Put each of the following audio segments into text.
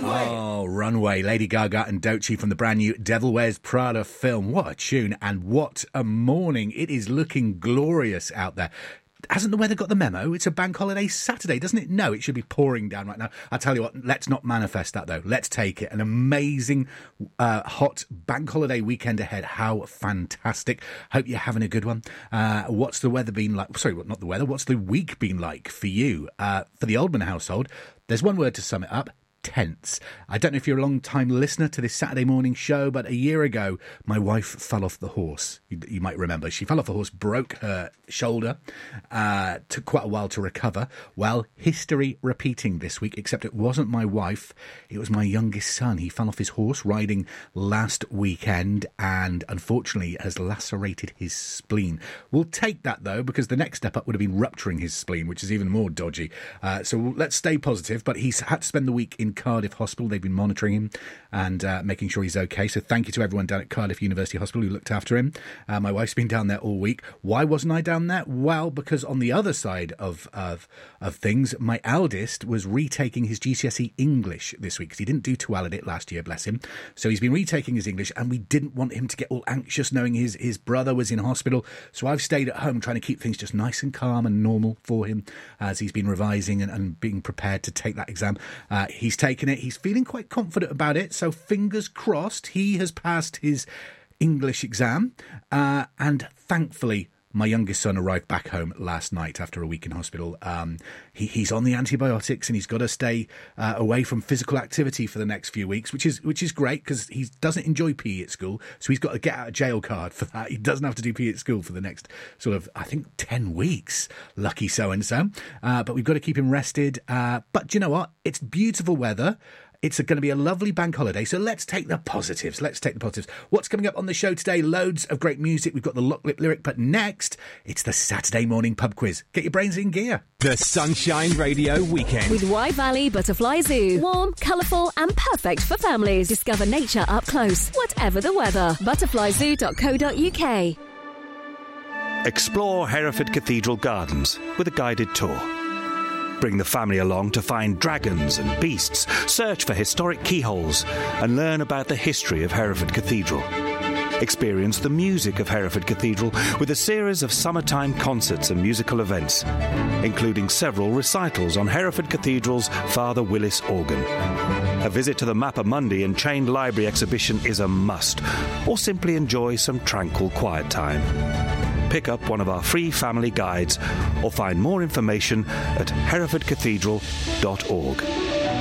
Oh, Runway, Lady Gaga and Doechii from the brand new Devil Wears Prada film. What a tune and what a morning. It is looking glorious out there. Hasn't the weather got the memo? It's a bank holiday Saturday, doesn't it? No, it should be pouring down right now. I'll tell you what, let's not manifest that, though. Let's take it. An amazing, hot bank holiday weekend ahead. How fantastic. Hope you're having a good one. What's the weather been like? Sorry, not the weather. What's the week been like for you? For the Oldman household, there's one word to sum it up. Tense. I don't know if you're a long-time listener to this Saturday morning show, but a year ago, my wife fell off the horse. You might remember. She fell off the horse, broke her shoulder, took quite a while to recover. Well, history repeating this week, except it wasn't my wife, it was my youngest son. He fell off his horse riding last weekend and unfortunately has lacerated his spleen. We'll take that, though, because the next step up would have been rupturing his spleen, which is even more dodgy. So let's stay positive, but he's had to spend the week in Cardiff Hospital. They've been monitoring him and making sure he's okay. So thank you to everyone down at Cardiff University Hospital who looked after him. My wife's been down there all week. Why wasn't I down there? Well, because on the other side of things, my eldest was retaking his GCSE English this week because he didn't do too well at it last year, bless him. So he's been retaking his English and we didn't want him to get all anxious knowing his brother was in hospital. So I've stayed at home trying to keep things just nice and calm and normal for him as he's been revising and being prepared to take that exam. He's taken it. He's feeling quite confident about it. So fingers crossed he has passed his English exam. And thankfully, my youngest son arrived back home last night after a week in hospital. He's on the antibiotics and he's got to stay away from physical activity for the next few weeks, which is great because he doesn't enjoy PE at school. So he's got a get out of jail card for that. He doesn't have to do PE at school for the next sort of, I think, 10 weeks. Lucky so-and-so. But we've got to keep him rested. But you know what? It's beautiful weather. It's going to be a lovely bank holiday, so let's take the positives. What's coming up on the show today? Loads of great music. We've got the Lock Lip Lyric, but next, it's the Saturday morning pub quiz. Get your brains in gear. The Sunshine Radio Weekend. With Wye Valley Butterfly Zoo. Warm, colourful and perfect for families. Discover nature up close, whatever the weather. Butterflyzoo.co.uk. Explore Hereford Cathedral Gardens with a guided tour. Bring the family along to find dragons and beasts, search for historic keyholes and learn about the history of Hereford Cathedral. Experience the music of Hereford Cathedral with a series of summertime concerts and musical events, including several recitals on Hereford Cathedral's Father Willis organ. A visit to the Mappa Mundi and Chained Library exhibition is a must, or simply enjoy some tranquil quiet time. Pick up one of our free family guides or find more information at herefordcathedral.org.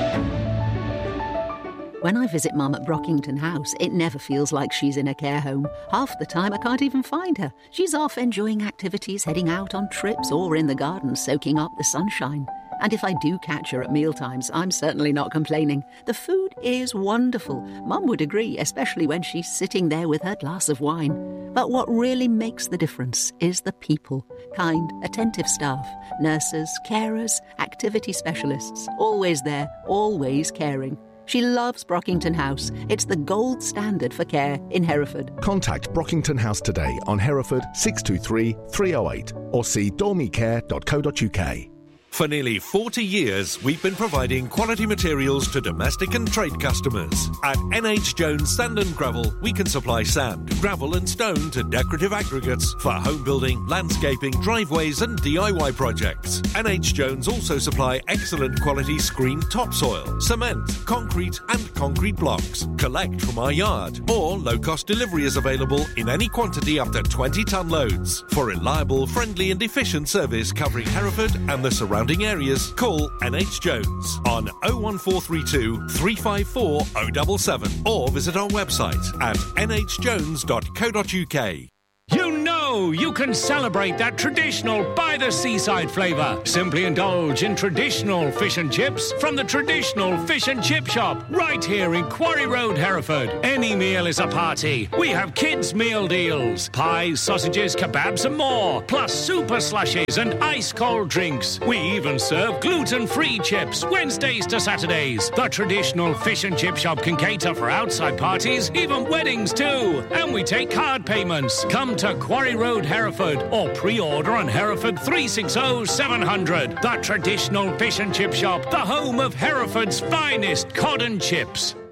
When I visit Mum at Brockington House, it never feels like she's in a care home. Half the time I can't even find her. She's off enjoying activities, heading out on trips or in the garden soaking up the sunshine. And if I do catch her at mealtimes, I'm certainly not complaining. The food is wonderful. Mum would agree, especially when she's sitting there with her glass of wine. But what really makes the difference is the people. Kind, attentive staff, nurses, carers, activity specialists. Always there, always caring. She loves Brockington House. It's the gold standard for care in Hereford. Contact Brockington House today on Hereford 623 308 or see dormicare.co.uk. For nearly 40 years, we've been providing quality materials to domestic and trade customers. At NH Jones Sand and Gravel, we can supply sand, gravel and stone to decorative aggregates for home building, landscaping, driveways and DIY projects. NH Jones also supply excellent quality screened topsoil, cement, concrete and concrete blocks. Collect from our yard or low-cost delivery is available in any quantity up to 20-tonne loads. For reliable, friendly and efficient service covering Hereford and the surrounding areas, call NH Jones on 01432 354 077 or visit our website at nhjones.co.uk. You know you can celebrate that traditional by-the-seaside flavour. Simply indulge in traditional fish and chips from the traditional fish and chip shop right here in Quarry Road, Hereford. Any meal is a party. We have kids' meal deals. Pies, sausages, kebabs and more. Plus super slushies and ice-cold drinks. We even serve gluten-free chips Wednesdays to Saturdays. The traditional fish and chip shop can cater for outside parties, even weddings too. And we take card payments. Come to Quarry Road Road, Hereford, or pre-order on Hereford 360 700. The traditional fish and chip shop, the home of Hereford's finest cod and chips.